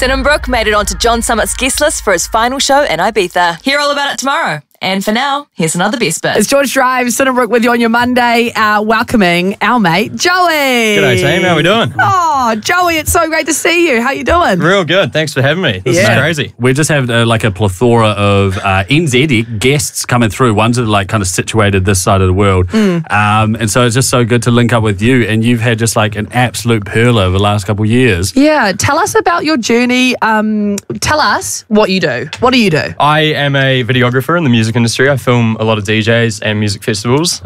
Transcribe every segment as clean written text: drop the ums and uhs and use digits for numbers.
Sinenbrook made it onto John Summit's guest list for his final show in Ibiza. Hear all about it tomorrow. And for now, here's another best bit. It's George Drive, Sinenbrook with you on your Monday, welcoming our mate, Joey. G'day team, how we doing? Oh, Joey, it's so great to see you. How you doing? Real good, thanks for having me. This is crazy. We just have like a plethora of NZ guests coming through, ones that are like kind of situated this side of the world. And so it's just so good to link up with you, and you've had just like an absolute pearl over the last couple of years. Yeah, tell us about your journey. Tell us what you do. What do you do? I am a videographer in the music industry. I film a lot of DJs and music festivals,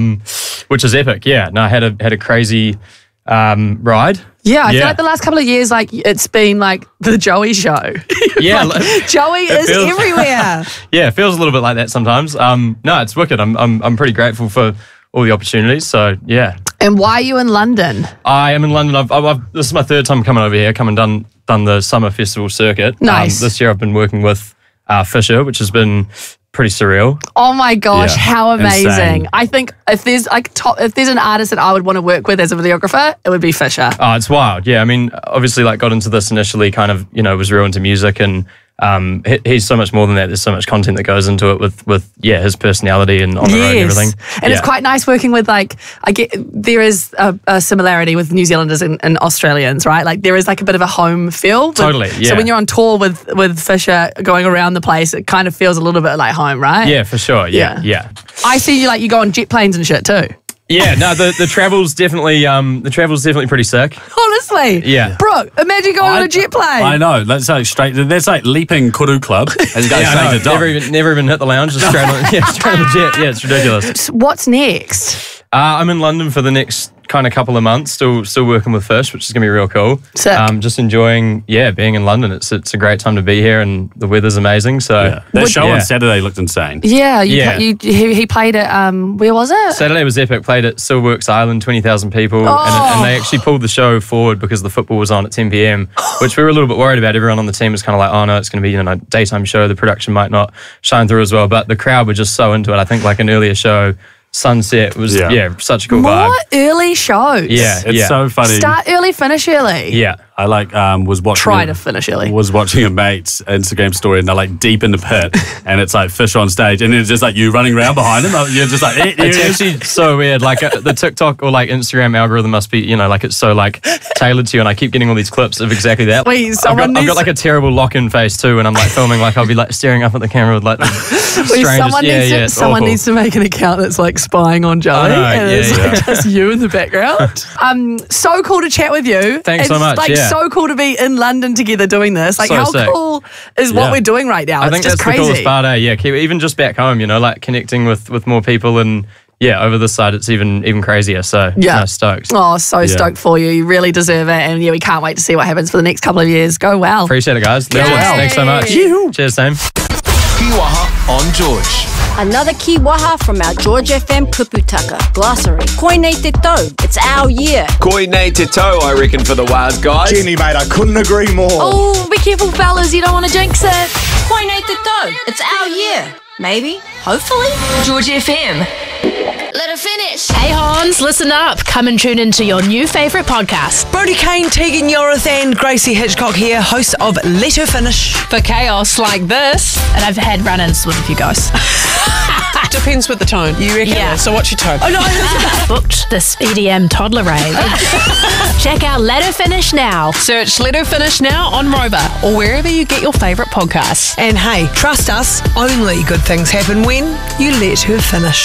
which is epic. Yeah, no, I had a crazy ride. Yeah, I feel like the last couple of years, like it's been like the Joey show. Yeah, Joey is everywhere. Yeah, it feels a little bit like that sometimes. No, it's wicked. I'm pretty grateful for all the opportunities. So yeah. And why are you in London? I am in London. This is my third time coming over here. Come and done the summer festival circuit. Nice. This year I've been working with Fisher, which has been pretty surreal. Oh my gosh, Yeah. how amazing. Insane. I think if there's an artist that I would want to work with as a videographer, it would be Fisher. Oh, it's wild. Yeah, I mean, obviously, like, got into this initially, kind of, was real into music, and he's so much more than that. There's so much content that goes into it with his personality and on the road and everything. And it's quite nice working with, like, there is a similarity with New Zealanders and Australians, right? Like, there is like a bit of a home feel. Totally, yeah. So when you're on tour with Fisher going around the place, it kind of feels a little bit like home, right? Yeah, for sure. Yeah. I see you go on jet planes and shit too. Yeah, no, the travel's definitely pretty sick. Honestly. Yeah. Brooke, imagine going on a jet plane. I know. That's like leaping Kuru Club and going straight to Dock. Never even hit the lounge, just straight on the jet. Yeah, it's ridiculous. What's next? I'm in London for the next kind of couple of months, still working with Fish, which is going to be real cool. Sick. Just enjoying, being in London. It's a great time to be here, and the weather's amazing. So That show on Saturday looked insane. Yeah, he played at, where was it? Saturday was epic. Played at Silverworks Island, 20,000 people, and they actually pulled the show forward because the football was on at 10 p.m, which we were a little bit worried about. Everyone on the team was kind of like, oh no, it's going to be a daytime show. The production might not shine through as well, but the crowd were just so into it. I think like an earlier show, Sunset was such a cool vibe. More early shows. Yeah, It's so funny. Start early, finish early. Yeah. I was watching. Try to finish early. Was watching a mate's Instagram story, and they're like deep in the pit, and it's like Fish on stage, and it's just like you running around behind him. You're just like, it's actually so weird. Like the TikTok or like Instagram algorithm must be, like it's so like tailored to you, and I keep getting all these clips of exactly that. Wait, I've got like a terrible lock-in face too, and I'm like filming, like I'll be like staring up at the camera with like the strangest. Someone needs to make an account that's like spying on Joey, and it's like just you in the background. So cool to chat with you. Thanks so much. So cool to be in London together doing this. Like, So how sick. cool is what we're doing right now? I It's think just that's crazy. the coolest part, even just back home, like connecting with more people, and over this side it's even crazier. So stoked. Oh, so stoked for you. You really deserve it. And we can't wait to see what happens for the next couple of years. Go well. Appreciate it, guys. Legends. Thanks so much. Cheers, team. Kiwaha on George. Another kiwaha from our George FM Kuputaka. Glossary. Koine te tau. It's our year. Koine te tau, I reckon, for the wise guys. Jenny, mate, I couldn't agree more. Oh, be careful, fellas. You don't want to jinx it. Koine te tau. It's our year. Maybe. Hopefully. George FM. Let her finish. Hey Hans, listen up. Come and tune into your new favourite podcast. Brody Kane, Tegan Yorith and Gracie Hitchcock here, hosts of Let Her Finish. For chaos like this. And I've had run-ins with a few guys. Depends with the tone, you reckon? Yeah. So what's your tone? Oh no, booked this EDM toddler rave. Check out Let Her Finish now. Search Let Her Finish now on Rover or wherever you get your favourite podcasts. And hey, trust us, only good things happen when you let her finish.